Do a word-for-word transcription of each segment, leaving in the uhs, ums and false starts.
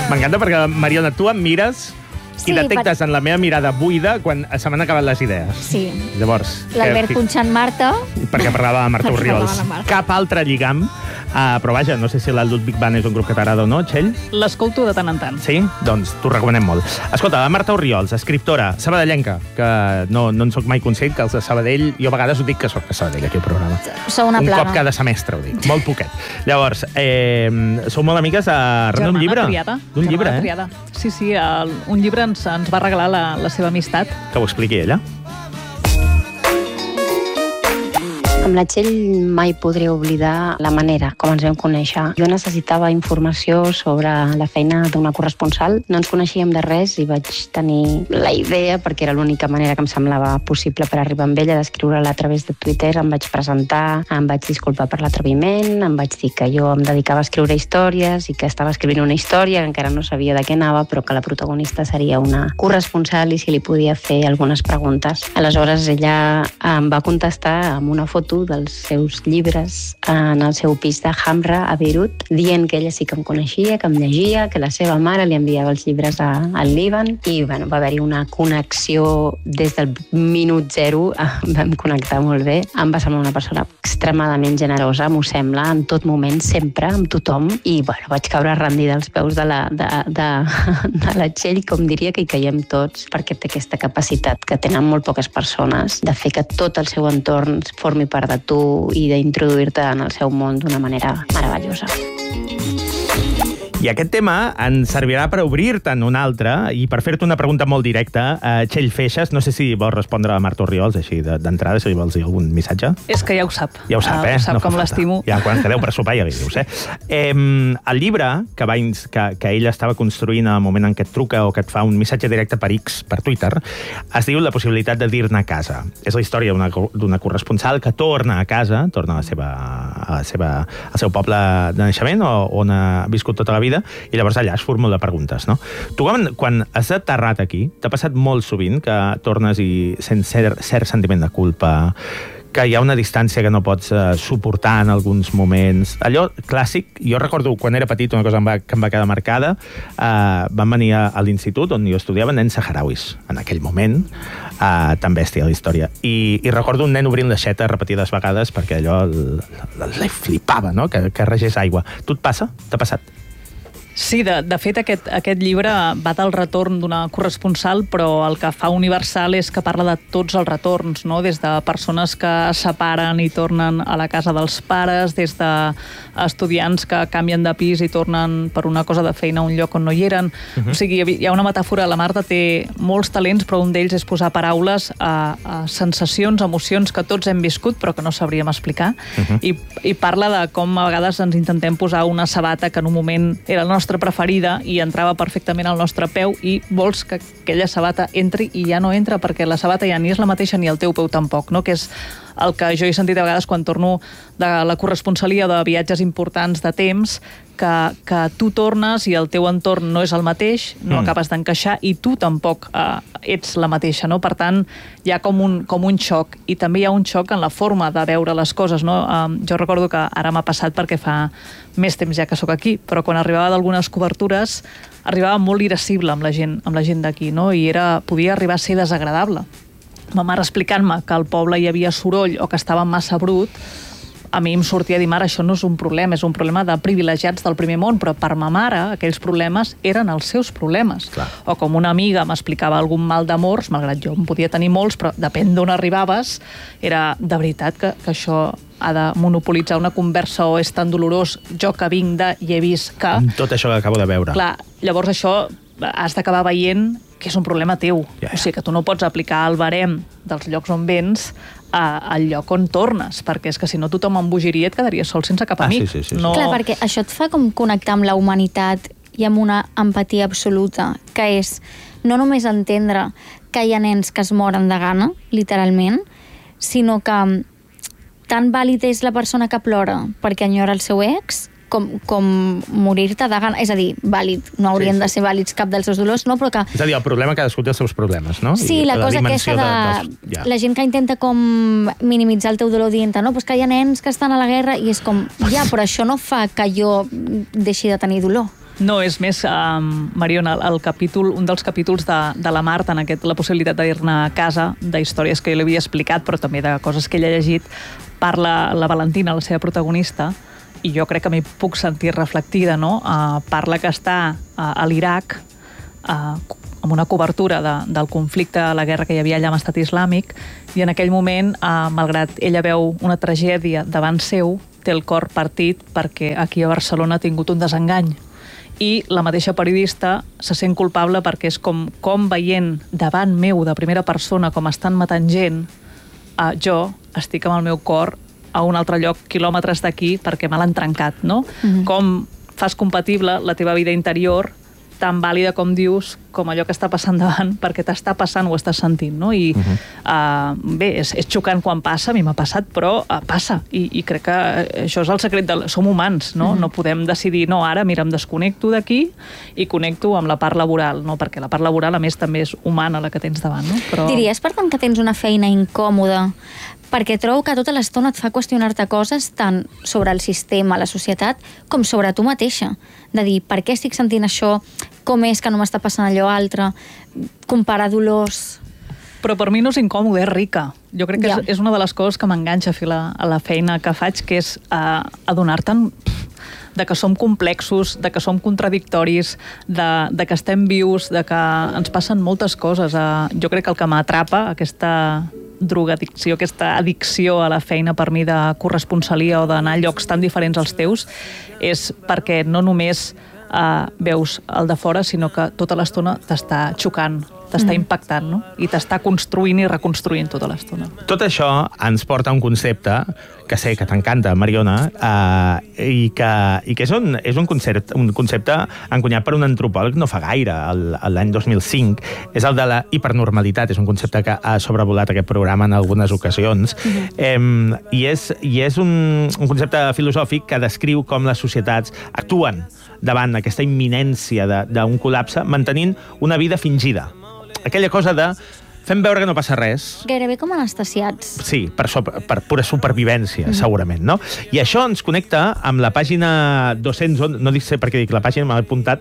M'encanta perquè, Mariona, tu em mires sí, i detectes per... en la meva mirada buida quan se m'han acabat les idees. Sí. Llavors... L'Albert que... punxant Marta. Perquè parlava de Marta Orriols. Cap altre lligam. Uh, però vaja, no sé si la Ludwig Band és un grup que t'agrada o no, Txell? L'escolto de tant en tant. Sí? Doncs t'ho recomanem molt. Escolta, la Marta Orriols, escriptora, sabadellenca, que no, no en soc mai conscient, que els de Sabadell, jo a vegades ho dic que soc de Sabadell aquí al programa. Sou una un plana. Un cop cada semestre ho dic, molt poquet. Llavors, eh, sou molt amigues a arran d'un llibre? Triada. D'un llibre, eh? Triada. Sí, sí, el, un llibre ens, ens va regalar la, la seva amistat. Que ho expliqui ella. Amb la Txell mai podré oblidar la manera com ens vam conèixer. Jo necessitava informació sobre la feina d'una corresponsal. No ens coneixíem de res i vaig tenir la idea, perquè era l'única manera que em semblava possible per arribar amb ella, d'escriure-la a través de Twitter. Em vaig presentar, em vaig disculpar per l'atreviment, em vaig dir que jo em dedicava a escriure històries i que estava escrivint una història que encara no sabia de què anava, però que la protagonista seria una corresponsal i si li podia fer algunes preguntes. Aleshores ella em va contestar amb una foto dels seus llibres en el seu pis de Hamra, a Beirut, dient que ella sí que em coneixia, que em llegia, que la seva mare li enviava els llibres a, al Líban i bueno, va haver-hi una connexió des del minut zero, vam connectar molt bé. Em va semblar una persona extremadament generosa, m'ho sembla, en tot moment, sempre, amb tothom, i bueno, vaig caure rendida als peus de la, de, de, de la Txell, com diria que hi caiem tots, perquè té aquesta capacitat que tenen molt poques persones de fer que tot el seu entorn formi part de tu i d'introduir-te en el seu món d'una manera meravellosa. I aquest tema ens servirà per obrir-te'n un altre i per fer-te una pregunta molt directa. Uh, Txell Feixes, no sé si vols respondre a Marta Orriols, així d'entrada, si vols dir algun missatge. És que ja ho sap. Ja ho sap, uh, eh? Ho sap no com l'estimo. Ja, quan quedeu per sopar ja li dius, eh? eh el llibre que, va, que, que ella estava construint al moment en què et truca o que et fa un missatge directe per X, per Twitter, es diu La possibilitat de dir-ne a casa. És la història d'una corresponsal que torna a casa, torna a, la seva, a la seva, al seu poble de naixement, on ha viscut tota la vida, i llavors allà es formula preguntes, no? Tu, quan, quan has aterrat aquí, t'ha passat molt sovint que tornes i sents cert, cert sentiment de culpa, que hi ha una distància que no pots uh, suportar en alguns moments. Allò clàssic, jo recordo quan era petit una cosa em va, que em va quedar marcada, uh, van venir a, a l'institut on jo estudiava nens saharauis. En aquell moment, uh, tan bèstia la història. I, i recordo un nen obrint l'aixeta repetides vegades perquè allò li flipava, no? Que, que regés aigua. Tu et passa? T'ha passat? Sí, de, de fet, aquest, aquest llibre va del retorn d'una corresponsal, però el que fa universal és que parla de tots els retorns, no? Des de persones que es separen i tornen a la casa dels pares, des d'estudiants que canvien de pis i tornen per una cosa de feina a un lloc on no hi eren. Uh-huh. O sigui, hi ha una metàfora, la Marta té molts talents, però un d'ells és posar paraules a, a sensacions, emocions que tots hem viscut, però que no sabríem explicar. Uh-huh. I, I parla de com a vegades ens intentem posar una sabata que en un moment era el nostre preferida i entrava perfectament al nostre peu i vols que aquella sabata entri i ja no entra perquè la sabata ja ni és la mateixa ni el teu peu tampoc, no? Que és el que jo he sentit a vegades quan torno de la corresponsalia de viatges importants de temps, que, que tu tornes i el teu entorn no és el mateix, no mm. acabes d'encaixar i tu tampoc eh, ets la mateixa, no? Per tant, hi ha com un, com un xoc i també hi ha un xoc en la forma de veure les coses, no? Um, jo recordo que ara m'ha passat perquè fa més temps ja que sóc aquí, però quan arribava d'algunes cobertures arribava molt irascible amb la gent, amb la gent d'aquí, no? I era, podia arribar a ser desagradable. Ma mare explicant-me que al poble hi havia soroll o que estava massa brut, a mi em sortia a dir, mare, això no és un problema, és un problema de privilegiats del primer món, però per ma mare aquells problemes eren els seus problemes. Clar. O com una amiga m'explicava algun mal d'amors, malgrat jo en podia tenir molts, però depèn d'on arribaves, era de veritat que, que això ha de monopolitzar una conversa o és tan dolorós, jo que vinc de i he vist que... Amb tot això que acabo de veure. Clar, llavors això has d'acabar veient que és un problema teu. Ja, ja. O sigui, que tu no pots aplicar el barem dels llocs on vens a, al lloc on tornes, perquè és que si no tothom embogiria i et quedaries sol sense cap ah, amic. Sí, sí, sí, sí. No... Clar, perquè això et fa com connectar amb la humanitat i amb una empatia absoluta, que és no només entendre que hi ha nens que es moren de gana, literalment, sinó que tan vàlid és la persona que plora perquè enyora el seu ex com, com morir-te de gana. És a dir, vàlid, no haurien sí, sí. de ser vàlids cap dels seus dolors, no? Però que... És a dir, el problema cadascú té els seus problemes, no? Sí, I la, la cosa aquesta de... de dels... ja. La gent que intenta com minimitzar el teu dolor dient no, pues que hi ha nens que estan a la guerra i és com, ja, però això no fa que jo deixi de tenir dolor. No, és més, um, Mariona, el capítol, un dels capítols de, de la Marta, en aquest, la possibilitat de dir-ne a casa, d'històries que jo li havia explicat, però també de coses que ella ha llegit, parla la Valentina, la seva protagonista, i jo crec que m'hi puc sentir reflectida, no? Uh, parla que està uh, a l'Iraq, uh, amb una cobertura de, del conflicte, la guerra que hi havia allà amb Estat Islàmic, i en aquell moment, uh, malgrat ella veu una tragèdia davant seu, té el cor partit perquè aquí a Barcelona ha tingut un desengany. I la mateixa periodista se sent culpable perquè és com, com veient davant meu, de primera persona, com estan matant gent, uh, jo estic amb el meu cor a un altre lloc, quilòmetres d'aquí, perquè me l'han trencat, no? Mm-hmm. Com fas compatible la teva vida interior tan vàlida com dius, com allò que està passant davant, perquè t'està passant o ho estàs sentint, no? I uh-huh. uh, bé, és, és xocant quan passa, a mi m'ha passat, però uh, passa, I, i crec que això és el secret de... Som humans, no? Uh-huh. No podem decidir, no, ara, mira, em desconnecto d'aquí i connecto amb la part laboral, no? Perquè la part laboral, a més, també és humana, la que tens davant, no? Però... Diries, per tant, que tens una feina incòmoda, perquè trobo que tota l'estona et fa qüestionar-te coses tant sobre el sistema, la societat, com sobre tu mateixa. De dir, per què estic sentint això? Com és que no m'està passant allò altre? Comparar dolors... Però per mi no és incòmode, és rica. Jo crec que Ja. és, és una de les coses que m'enganxa a fer la, a la feina que faig, que és uh, adonar-te'n de que som complexos, de que som contradictoris, de, de que estem vius, de que ens passen moltes coses. Uh, jo crec que el que m'atrapa, aquesta drogadicció, aquesta addicció a la feina per mi de corresponsalia o d'anar a llocs tan diferents als teus, és perquè no només uh, veus el de fora, sinó que tota l'estona t'està xocant, t'està mm. impactant, no? I t'està construint i reconstruint tota l'estona. Tot això ens porta a un concepte que sé que t'encanta, Mariona, eh, i que, i que és, un, és un, concepte, un concepte encunyat per un antropòleg no fa gaire, l'any dos mil cinc. És el de la hipernormalitat, és un concepte que ha sobrevolat aquest programa en algunes ocasions. Mm-hmm. eh, I és, i és un, un concepte filosòfic que descriu com les societats actuen davant aquesta imminència d'un col·lapse, mantenint una vida fingida. Aquella cosa de fem veure que no passa res. Gairebé com anestesiats. Sí, per, so, per pura supervivència, mm. segurament, no? I això ens connecta amb la pàgina dos-cents onze, no dic sé per què dic la pàgina, m'ha apuntat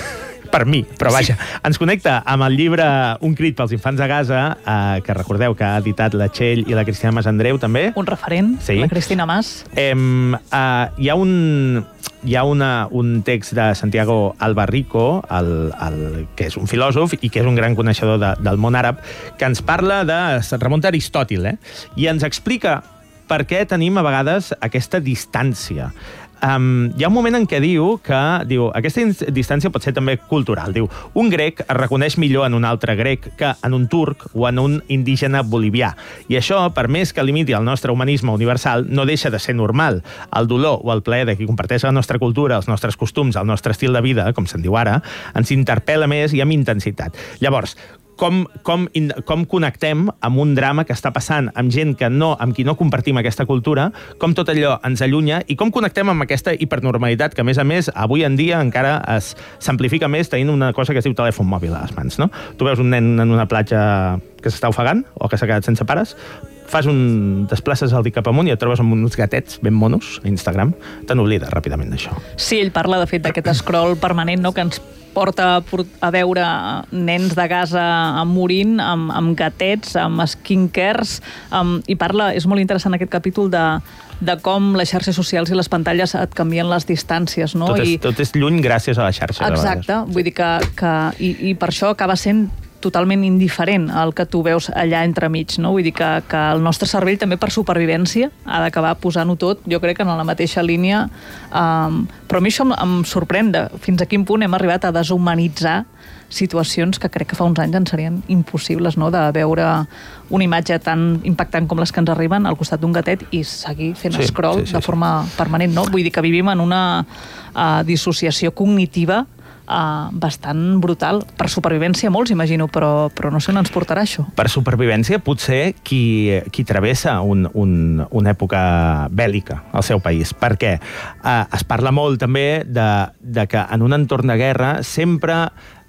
per mi, però vaja, ens connecta amb el llibre Un crit pels infants de Gaza, eh, que recordeu que ha editat la Txell i la Cristina Mas Andreu, també. Un referent, sí. La Cristina Mas. Eh, eh, hi ha un... Hi ha una, un text de Santiago Albarrico, el, el, que és un filòsof i que és un gran coneixedor de, del món àrab, que ens parla de... Es remunta a Aristòtil, eh? I ens explica per què tenim a vegades aquesta distància. Um, hi ha un moment en què diu que diu, aquesta distància pot ser també cultural. Diu, un grec es reconeix millor en un altre grec que en un turc o en un indígena bolivià. I això, per més que limiti el nostre humanisme universal, no deixa de ser normal. El dolor o el plaer de qui comparteix la nostra cultura, els nostres costums, el nostre estil de vida, com se'n diu ara, ens interpel·la més i amb intensitat. Llavors, Com, com, com connectem amb un drama que està passant amb gent que no, amb qui no compartim aquesta cultura, com tot allò ens allunya i com connectem amb aquesta hipernormalitat que, a més a més, avui en dia encara es s'amplifica més tenint una cosa que es diu telèfon mòbil a les mans, no? Tu veus un nen en una platja que s'està ofegant o que s'ha quedat sense pares, fas un... desplaces el dit cap amunt i et trobes amb uns gatets ben monos a Instagram, te n'oblides ràpidament d'això. Sí, ell parla, de fet, d'aquest scroll permanent, no?, que ens porta a veure nens de Gaza morint amb, amb gatets, amb skincares, amb, i parla, és molt interessant aquest capítol de, de com les xarxes socials i les pantalles et canvien les distàncies, no? Tot és, I, tot és lluny gràcies a les xarxes. exacte, vull dir que... que i, i per això acaba sent totalment indiferent al que tu veus allà entremig, no? Vull dir que, que el nostre cervell també per supervivència ha d'acabar posant-ho tot, jo crec que en la mateixa línia, um, però a mi això em, em sorprèn de fins a quin punt hem arribat a deshumanitzar situacions que crec que fa uns anys ens serien impossibles, no?, de veure una imatge tan impactant com les que ens arriben al costat d'un gatet i seguir fent sí, scroll sí, sí, de forma sí. permanent, no? Vull dir que vivim en una uh, dissociació cognitiva Uh, bastant brutal. Per supervivència molts, imagino, però, però no sé on ens portarà això. Per supervivència potser qui, qui travessa un, un, una època bèl·lica al seu país. Per què? Uh, es parla molt també de, de que en un entorn de guerra sempre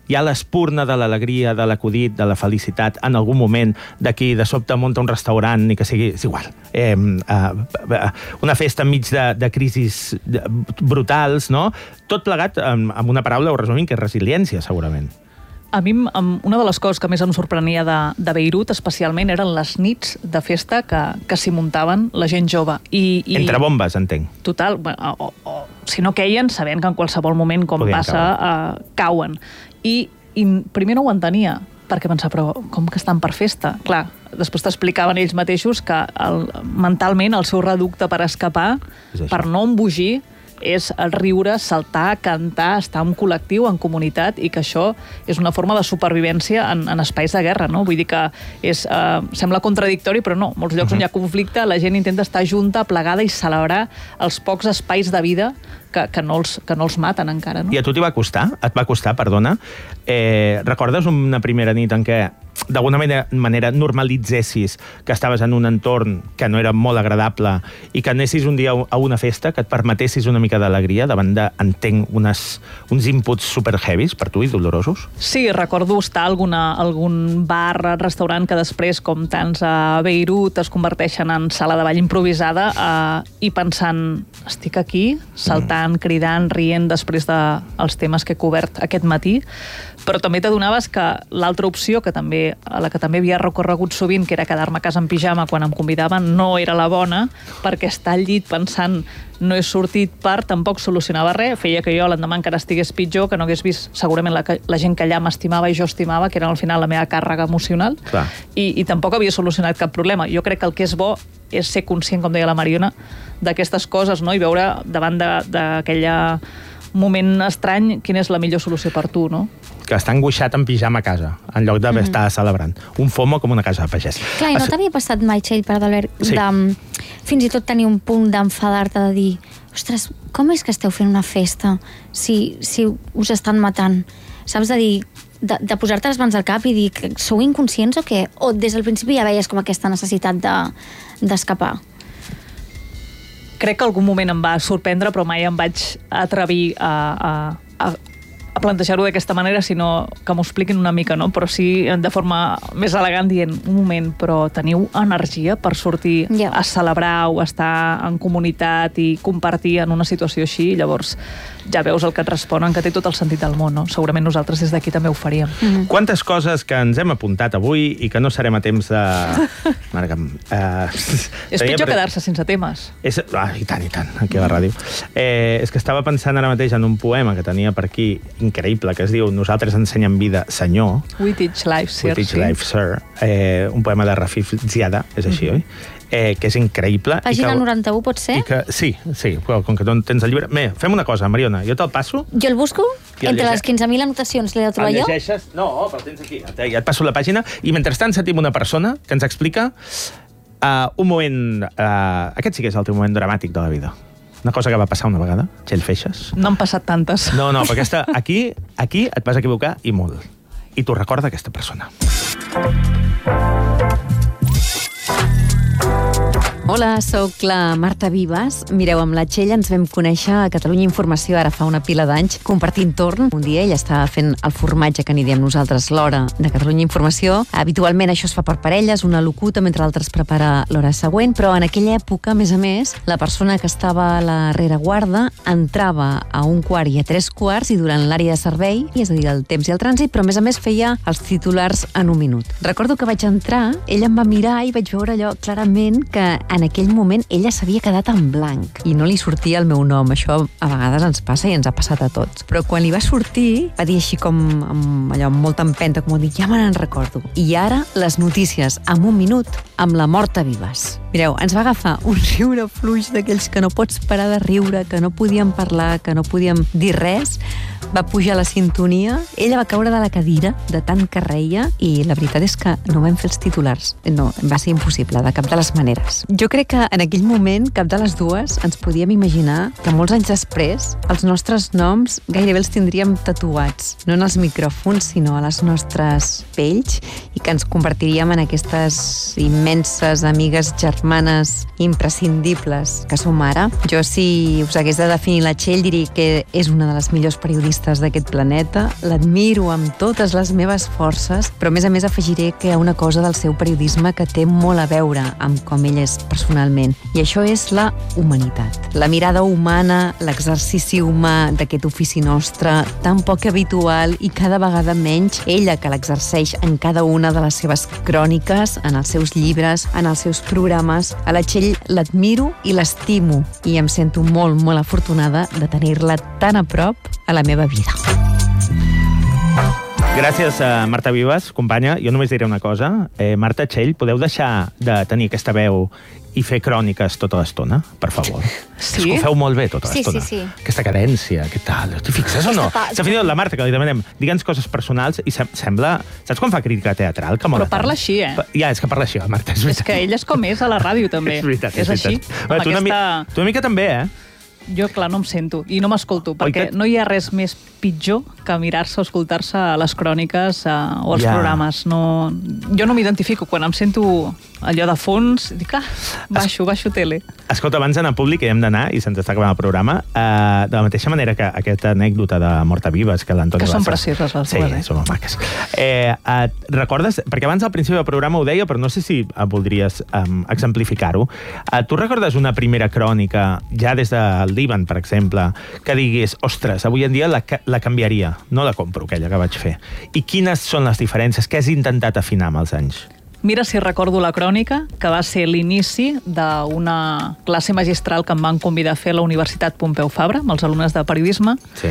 hi ha l'espurna de l'alegria, de l'acudit, de la felicitat, en algun moment d'aquí, de sobte munta un restaurant, ni que sigui, és igual. Eh, eh, una festa enmig de, de crisis brutals, no? Tot plegat, amb, amb una paraula ho resumim, que és resiliència, segurament. A mi, una de les coses que més em sorprenia de, de Beirut, especialment, eren les nits de festa que, que s'hi muntaven la gent jove. I, i... Entre bombes, entenc. Total. O, o, o, si no queien, sabent que en qualsevol moment, com Podien passa, cauen. Uh, cauen. I, I primer no ho entenia, perquè pensava, però com que estan per festa? Clar, després t'explicaven ells mateixos que el, mentalment el seu reducte per escapar, per no embogir, és el riure, saltar, cantar, estar en col·lectiu, en comunitat, i que això és una forma de supervivència en, en espais de guerra, no? Vull dir que és, eh, sembla contradictori, però no. Molts llocs uh-huh. on hi ha conflicte, la gent intenta estar junta, plegada i celebrar els pocs espais de vida que, que, no, els, que no els maten encara, no? I a tu t'hi va costar? Et va costar, perdona? Eh, recordes una primera nit en què d'alguna manera, manera normalitzessis que estaves en un entorn que no era molt agradable i que anessis un dia a una festa, que et permetessis una mica d'alegria davant de, entenc, unes, uns inputs super heavies per tu i dolorosos? Sí, recordo estar a alguna, algun bar, restaurant que després, com tants a Beirut, es converteixen en sala de ball improvisada eh, i pensant, estic aquí, saltant, mm. cridant, rient després dels de temes que he cobert aquest matí, però també t'adonaves que l'altra opció, que també, a la que també havia recorregut sovint, que era quedar-me a casa en pijama quan em convidaven, no era la bona, perquè estar al llit pensant no he sortit per, tampoc solucionava res, feia que jo l'endemà encara estigués pitjor, que no hagués vist segurament la, la gent que allà m'estimava i jo estimava, que era al final la meva càrrega emocional, i, i tampoc havia solucionat cap problema. Jo crec que el que és bo és ser conscient, com deia la Mariona, d'aquestes coses, no? I veure davant d'aquella moment estrany quina és la millor solució per tu, no? Que està angoixat en pijama a casa, en lloc d'haver mm-hmm. estat celebrant. Un FOMO com una casa de pagès. Clar, i no t'havia passat mai, Txell, perdó, Albert, sí. de, fins i tot tenir un punt d'enfadar-te, de dir, ostres, com és que esteu fent una festa si, si us estan matant? Saps, de dir, de, de posar-te les mans al cap i dir, que sou inconscients o què? O des del principi ja veies com aquesta necessitat de, d'escapar? Crec que algun moment em va sorprendre, però mai em vaig atrevir a, a, a, a plantejar-ho d'aquesta manera, sinó que m'ho expliquin una mica, no? Però sí de forma més elegant dient, un moment, però teniu energia per sortir yeah. a celebrar o estar en comunitat i compartir en una situació així, llavors ja veus el que et responen, que té tot el sentit del món, no? Segurament nosaltres des d'aquí també ho faríem. Mm-hmm. Quantes coses que ens hem apuntat avui i que no serem a temps de... Marca, uh, és pitjor pre... quedar-se sense temes. És... Ah, i tant, i tant, aquí a la ràdio. Eh, és que estava pensant ara mateix en un poema que tenia per aquí, increïble, que es diu Nosaltres ensenyem vida, senyor. We teach life, sir. We teach sí. life, sir. Eh, un poema de Rafif Ziada, és així, mm-hmm. oi? Eh, que és increïble. Pàgina que, noranta-u, pot ser? I que, sí, sí, però com que no tens el llibre... Bé, fem una cosa, Mariona, jo te'l passo... Jo el busco? El entre les quinze mil anotacions l'he de trobar jo? El llegeixes? No, però tens aquí. Ja et passo la pàgina i mentrestant sentim una persona que ens explica uh, un moment... Uh, aquest sí que és el teu moment dramàtic de la vida. Una cosa que va passar una vegada, Txell Feixes. No han passat tantes. No, no, perquè aquesta, aquí, aquí et vas equivocar i molt. I t'ho recorda aquesta persona. Hola, sóc la Marta Vives. Mireu, amb la Txell ens vam conèixer a Catalunya Informació ara fa una pila d'anys, compartint torn. Un dia ella estava fent el formatge que n'hi diem nosaltres, l'hora de Catalunya Informació. Habitualment això es fa per parelles, una locuta mentre l'altra es prepara l'hora següent, però en aquella època, a més a més, la persona que estava a la rereguarda entrava a un quart i a tres quarts i durant l'àrea de servei, és a dir, el temps i el trànsit, però a més a més feia els titulars en un minut. Recordo que vaig entrar, ella em va mirar i vaig veure allò clarament que en aquell moment ella s'havia quedat en blanc i no li sortia el meu nom. Això a vegades ens passa i ens ha passat a tots. Però quan li va sortir, va dir així com amb, allò, amb molta empenta, com a dir, ja me n'en recordo. I ara les notícies en un minut amb la Marta Vives. Mireu, ens va agafar un riure fluix d'aquells que no pots parar de riure, que no podíem parlar, que no podíem dir res. Va pujar la sintonia, ella va caure de la cadira de tant que reia i la veritat és que no vam fer els titulars. No, va ser impossible, de cap de les maneres. Jo crec que en aquell moment, cap de les dues, ens podíem imaginar que molts anys després els nostres noms gairebé els tindríem tatuats, no en els micròfons, sinó a les nostres pells, i que ens convertiríem en aquestes immenses amigues germanes imprescindibles que som ara. Jo, si us hagués de definir la Txell, diria que és una de les millors periodistes periodistes d'aquest planeta. L'admiro amb totes les meves forces, però a més a més afegiré que hi ha una cosa del seu periodisme que té molt a veure amb com ell és personalment, i això és la humanitat. La mirada humana, l'exercici humà d'aquest ofici nostre, tan poc habitual i cada vegada menys, ella que l'exerceix en cada una de les seves cròniques, en els seus llibres, en els seus programes. A la Txell l'admiro i l'estimo, i em sento molt, molt afortunada de tenir-la tan a prop a la meva vida. Gràcies, uh, Marta Vives, companya. Jo només diré una cosa. Eh, Marta Txell, podeu deixar de tenir aquesta veu i fer cròniques tota l'estona, per favor? Sí? És que ho feu molt bé tota Sí, l'estona. sí, sí. Aquesta cadència, què tal? T'hi fixes o no? Aquesta- S'ha fins i tot la Marta, que li demanem, digue'ns coses personals, i sem sembla... Saps quan fa crítica teatral? Que mola Però parla tant? així, eh? Pa- Ja, és que parla així, la Marta, és És veritat. que ella és com és a la ràdio, també. És veritat, és, és així. veritat. Amb Bé, tu, una mi aquesta... tu una mica també, eh? Jo, clar, no em sento i no m'escolto, perquè que- no hi ha res més pitjor que mirar-se o escoltar-se a les cròniques uh, o als Ja. programes. No... Jo no m'identifico. Quan em sento allò de fons, dic, ah, baixo, baixo tele. Escolta, abans d'anar a públic, hem d'anar, i se'ns està acabant el programa, eh, de la mateixa manera que aquesta anècdota de Morta Vives, que l'Antoni Que són Bassas- precioses, les sí, dues, eh? Sí, són molt maques. Eh, et recordes, perquè abans al principi del programa ho deia, però no sé si eh, voldries eh, exemplificar-ho. Eh, tu recordes una primera crònica, ja des del Líban, per exemple, que diguis, ostres, avui en dia la, ca- la canviaria, no la compro, aquella que vaig fer. I quines són les diferències? Què has intentat afinar amb els anys? Mira si recordo la crònica, que va ser l'inici d'una classe magistral que em van convidar a fer a la Universitat Pompeu Fabra, amb els alumnes de periodisme, Sí.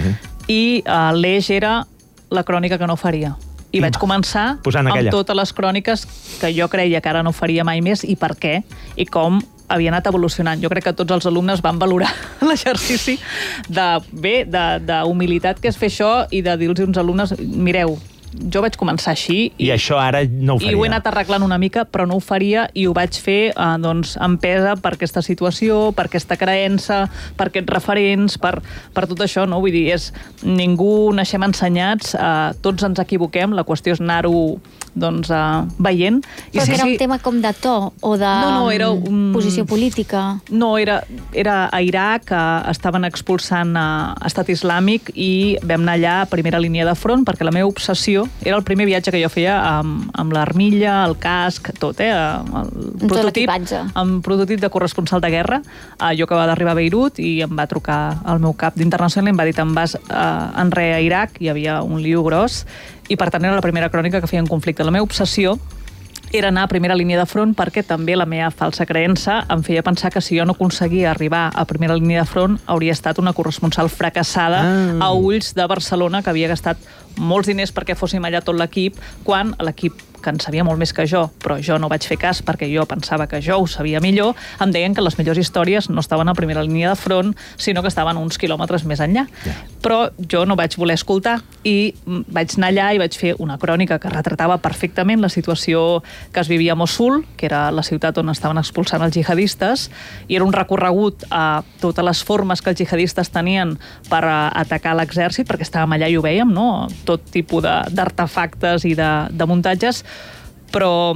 i uh, l'eix era la crònica que no faria. I vaig començar Posant aquella. amb totes les cròniques que jo creia que ara no faria mai més, i per què, i com havia anat evolucionant. Jo crec que tots els alumnes van valorar l'exercici de, bé, de, de humilitat que és fer això i de dir-los als alumnes, mireu, jo vaig començar així I, I això ara no ho faria. i ho he anat arreglant una mica, però no ho faria, i ho vaig fer eh, doncs, empesa per aquesta situació, per aquesta creença, per aquests referents, per, per tot això, no? Vull dir, és, ningú naixem ensenyats, eh, tots ens equivoquem, la qüestió és anar-ho doncs, eh, veient. Però sí, que era sí, un tema com de to o de No, no, era un- posició política. No, era, era a Iraq, que estaven expulsant a Estat Islàmic, i vam anar allà a primera línia de front, perquè la meva obsessió era el primer viatge que jo feia amb, amb l'armilla, el casc, tot, eh? El tot l'equipatge. amb prototip de corresponsal de guerra. Uh, jo acabava d'arribar a Beirut i em va trucar el meu cap d'internacional i em va dir, te'n vas uh, enrere a Iraq, hi havia un liu gros, i per tant era la primera crònica que feia un conflicte. La meva obsessió era anar a primera línia de front, perquè també la meva falsa creença em feia pensar que si jo no aconseguia arribar a primera línia de front hauria estat una corresponsal fracassada Ah. a ulls de Barcelona, que havia gastat molts diners perquè fóssim allà tot l'equip, quan l'equip, que en sabia molt més que jo, però jo no vaig fer cas perquè jo pensava que jo ho sabia millor, em deien que les millors històries no estaven a primera línia de front, sinó que estaven uns quilòmetres més enllà. Yeah. Però jo no vaig voler escoltar i vaig anar allà i vaig fer una crònica que retratava perfectament la situació que es vivia a Mossul, que era la ciutat on estaven expulsant els jihadistes, i era un recorregut a totes les formes que els jihadistes tenien per a atacar l'exèrcit, perquè estàvem allà i ho vèiem, no? Tot tipus de- d'artefactes i de, de muntatges, però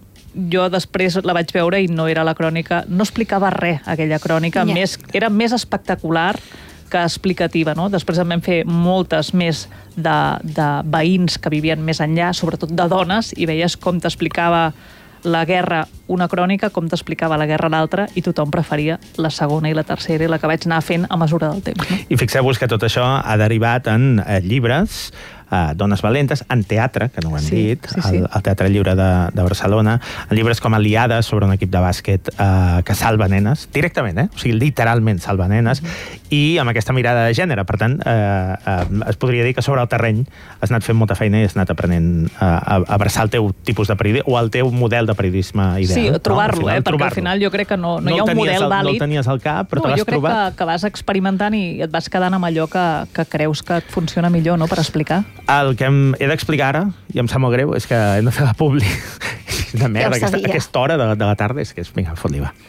jo després la vaig veure i no era la crònica, no explicava res aquella crònica, Ja. més, era més espectacular que explicativa, no? Després en vam fer moltes més de, de veïns que vivien més enllà, sobretot de dones, i veies com t'explicava la guerra una crònica, com t'explicava la guerra l'altra, i tothom preferia la segona i la tercera, i la que vaig anar fent a mesura del temps. No? I fixeu-vos que tot això ha derivat en eh, llibres, eh, Dones Valentes, en teatre, que no ho hem Sí, dit, sí, sí. El, el Teatre Lliure de, de Barcelona, en llibres com Aliades, sobre un equip de bàsquet eh, que salva nenes, directament, eh? O sigui, literalment salva nenes, mm-hmm. i amb aquesta mirada de gènere. Per tant, eh, eh, es podria dir que sobre el terreny has anat fent molta feina i has anat aprenent eh, a abraçar el teu tipus de periodisme, o el teu model de periodisme ideal. Sí, no? trobar-lo, Al final, eh? Perquè trobar-lo. al final jo crec que no, no, No hi ha el un tenies model al- no el vàlid. tenies al cap, però te l'has jo crec trobat. que, que vas experimentant i et vas quedant amb allò que, que creus que et funciona millor, no?, per explicar. El que em, he d'explicar ara, i em sap molt greu, és que hem de fer la publi. De merda, Ja ho aquesta, sabia. aquesta hora de, de la tarda, és que és... Vinga, fot-li, va.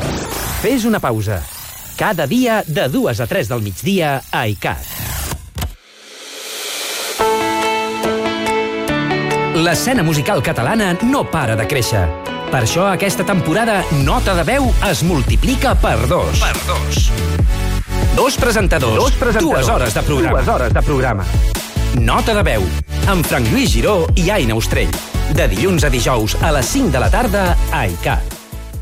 Fes una pausa. Cada dia de dues a tres del migdia a I C A T. L'escena musical catalana no para de créixer. Per això aquesta temporada Nota de Veu es multiplica per dos. Per dos. Dos presentadors. Dos presentadors. Dues hores de programa. Dues hores de programa. Nota de veu. Amb Frank Lluís Giró i Aina Ostrell. De dilluns a dijous a les cinc de la tarda a iCat.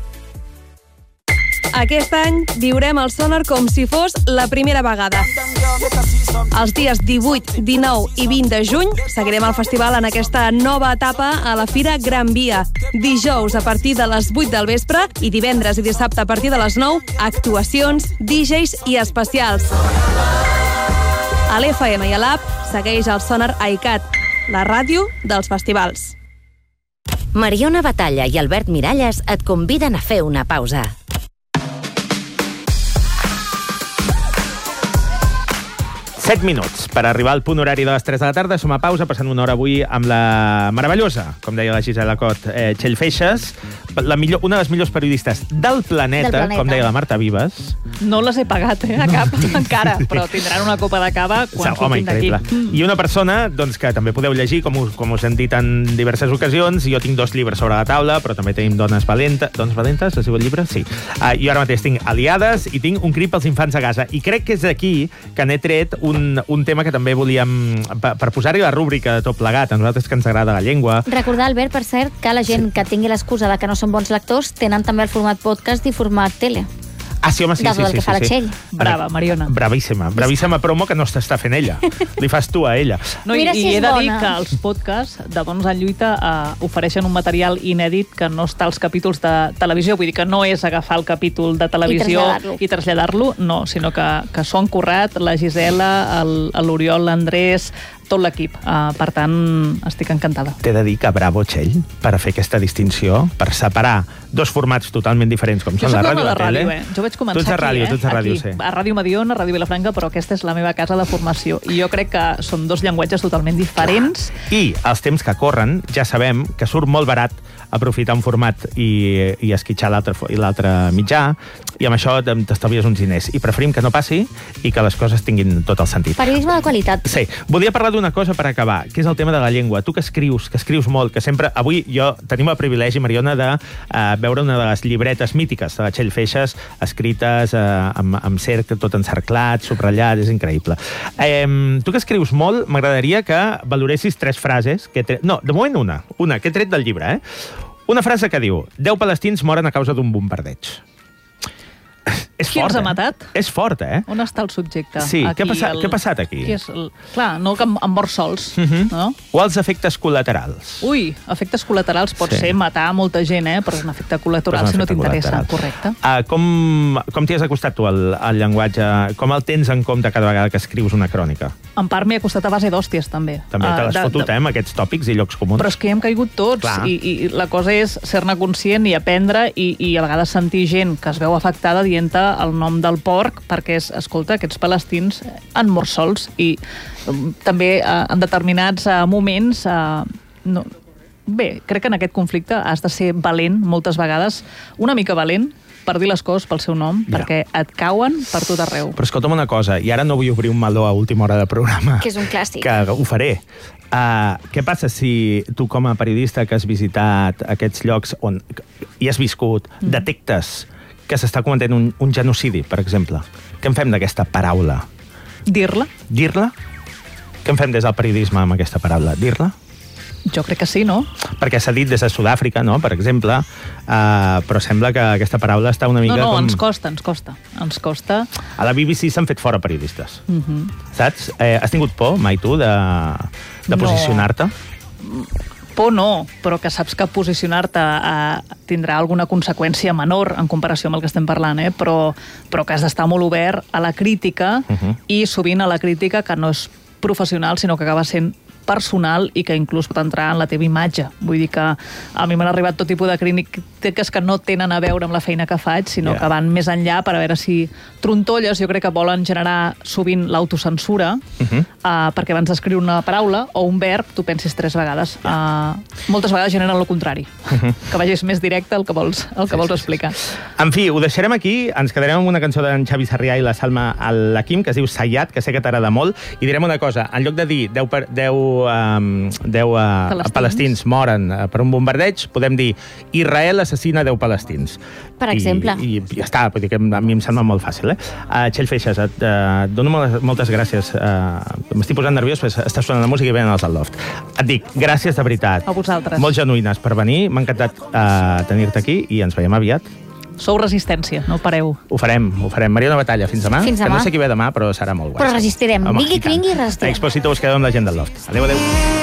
Aquest any viurem el Sonar com si fos la primera vegada. Els dies divuit, dinou i vint de juny seguirem el festival en aquesta nova etapa a la Fira Gran Via. Dijous a partir de les vuit del vespre i divendres i dissabte a partir de les nou, actuacions, D Js i especials. A l'F M i a l'App segueix el Sonar iCat, la ràdio dels festivals. Mariona Batalla i Albert Miralles et conviden a fer una pausa. set minuts per arribar al punt horari de les tres de la tarda. Som a pausa, passant una hora avui amb la meravellosa, com deia la Gisela Cot, eh, Txell Feixes, la millor, una de les millors periodistes del planeta, del planeta, com deia la Marta Vives. No les he pagat, eh, a cap, encara, però tindran una copa de cava quan surtin d'aquí. I una persona doncs, que també podeu llegir, com us, com us hem dit en diverses ocasions. Jo tinc dos llibres sobre la taula, però també tenim Dones Valentes. Dones Valentes, es diu el llibre? Sí. Uh, jo ara mateix tinc Aliades i tinc Un crit pels infants a casa. I crec que és aquí que n'he tret un Un, un tema que també volíem, per, per posar-hi la rúbrica de tot plegat, a nosaltres que ens agrada la llengua. Recordar, Albert, per cert, que la gent sí. que tingui l'excusa de que no són bons lectors tenen també el format podcast i format tele. Ah, sí, home, sí, sí, del sí, que fa sí, la Txell. sí. Brava, Mariona. Bravíssima. Bravíssima promo que no t'està fent ella. Li fas tu a ella. No, Mira i, si i he de dir que els podcasts de Dones en Lluita uh, ofereixen un material inèdit que no està als capítols de televisió. Vull dir que no és agafar el capítol de televisió i traslladar-lo, traslladar no, sinó que, que s'ho han currat la Gisela, l'Oriol, l'Andrés, tot l'equip. Uh, per tant, estic encantada. T'he de dir que bravo, Txell, per fer aquesta distinció, per separar dos formats totalment diferents, com són la ràdio i la tele. Eh? Jo vaig començar tu ets a ràdio, aquí, eh? tu ets a ràdio, aquí, sí. A Ràdio Mediona, a Ràdio Vilafranca, però aquesta és la meva casa de formació. I jo crec que són dos llenguatges totalment diferents. I els temps que corren, ja sabem que surt molt barat aprofitar un format i, i esquitxar l'altre mitjà, i amb això t'estalvies uns diners. I preferim que no passi i que les coses tinguin tot el sentit. Periodisme de qualitat. Sí. Volia parlar d'una cosa per acabar, que és el tema de la llengua. Tu que escrius, que escrius molt, que sempre... Avui jo tenim el privilegi, Mariona, de uh, veure una de les llibretes mítiques de la Txell Feixes, escrites uh, amb, amb cerc, tot encerclat, subratllat, és increïble. Um, tu que escrius molt, m'agradaria que valoressis tres frases que... Tre... No, de moment una, una que he tret del llibre, eh? Una frase que diu: deu palestins moren a causa d'un bombardeig. És Qui fort, els ha eh? matat? És fort, eh? On està el subjecte? Sí, aquí, què, ha passat, el... què ha passat aquí? Qui és el... Clar, no que han mort sols, uh -huh. no? O els efectes col·laterals. Ui, efectes col·laterals pot Sí. ser matar molta gent, eh? Però és un efecte col·lateral si no t'interessa, correcte. Uh, com com t'hi has acostat tu al, al llenguatge? Com el tens en compte cada vegada que escrius una crònica? En part m'hi ha costat a base d'hòsties, també. També te l'has Uh, de- fotut, de- eh, amb aquests tòpics i llocs comuns. Però és que hi hem caigut tots i, i la cosa és ser-ne conscient i aprendre i, i a vegades sentir gent que es veu afectada dient-te el nom del porc perquè, és, escolta, aquests palestins han mort sols i um, també uh, en determinats uh, moments uh, no, bé, crec que en aquest conflicte has de ser valent moltes vegades, una mica valent per dir les coses pel seu nom, ja. perquè et cauen per tot arreu. Però escolta'm una cosa, i ara no vull obrir un meló a última hora de programa. Que és un clàssic. Que ho faré. Uh, què passa si tu, com a periodista que has visitat aquests llocs on hi has viscut, mm. detectes que s'està cometent un, un genocidi, per exemple? Què en fem d'aquesta paraula? Dir-la? Dir-la? Què en fem des del periodisme amb aquesta paraula? Dir-la? Jo crec que sí, no? Perquè s'ha dit des de Sud-àfrica, no?, per exemple, uh, però sembla que aquesta paraula està una mica no, no, com... ens costa, ens costa. Ens costa. A la B B C s'han fet fora periodistes. Uh-huh. Saps? Eh, has tingut por, mai, tu, de, de No. posicionar-te? Por no, però que saps que posicionar-te eh, tindrà alguna conseqüència menor en comparació amb el que estem parlant, eh? però, però que has d'estar molt obert a la crítica Uh-huh. i sovint a la crítica que no és professional, sinó que acaba sent personal i que inclús pot entrar en la teva imatge. Vull dir que a mi m'han arribat tot tipus de crítiques que no tenen a veure amb la feina que faig, sinó Yeah. que van més enllà per a veure si trontolles, jo crec que volen generar sovint l'autocensura, Uh-huh. uh, perquè abans d'escriure una paraula o un verb tu pensis tres vegades. Uh, moltes vegades generen el contrari. Uh-huh. Que vagis més directe el que vols, el que Sí, vols sí, sí. explicar. En fi, ho deixarem aquí, ens quedarem amb una cançó d'en Xavi Sarrià i la Salma Al-Hakim, que es diu Sayat, que sé que t'agrada molt, i direm una cosa, en lloc de dir deu, per, deu um, deu uh, palestins. palestins moren uh, per un bombardeig, podem dir Israel assassina deu palestins. Per exemple. I, i ja està, vull dir que a mi em sembla molt fàcil. Eh? Uh, Txell Feixas, et uh, dono moltes, moltes gràcies. Uh, M'estic posant nerviós, però està sonant la música i venen els del Loft. Et dic, gràcies de veritat. A vosaltres. Molt genuïnes per venir. M'ha encantat uh, tenir-te aquí i ens veiem aviat. Sou resistència, no pareu. Ho farem, ho farem. Mariona Batalla, fins demà. Fins demà. Que no sé qui ve demà, però serà molt guai. Però resistirem. Vingui, vingui i resistirem. Exposito us quedeu amb la gent del Loft. Adéu, adéu.